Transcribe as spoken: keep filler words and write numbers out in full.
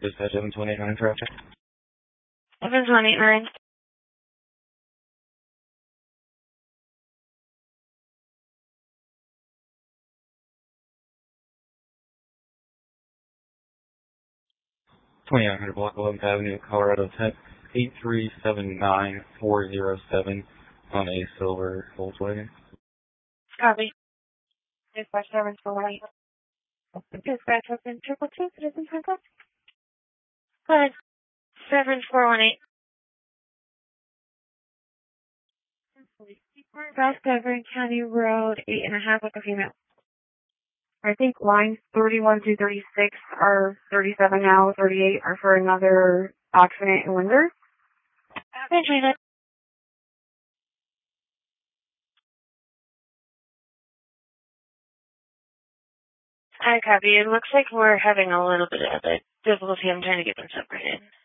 Dispatch seven two eight nine traffic. seven two eight nine. twenty-nine hundred Block eleventh Avenue, Colorado, Tech, eight three seven nine four zero seven on a silver Volkswagen. Copy. Dispatch seven two eight. Dispatch open triple two, citizen contact. Go ahead. seven four one eight. South Severn County Road, eight and a half with a female. I think lines thirty-one through thirty-six are thirty-seven now, thirty-eight are for another accident in Windsor. Eventually, that. I copy. It looks like we're having a little bit of a difficulty. I'm trying to get them separated.